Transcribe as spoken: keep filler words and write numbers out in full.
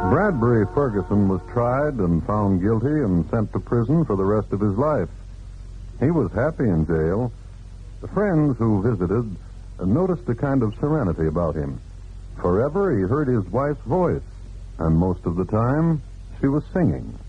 Bradbury Ferguson was tried and found guilty and sent to prison for the rest of his life. He was happy in jail. The friends who visited noticed a kind of serenity about him. Forever he heard his wife's voice, and most of the time she was singing.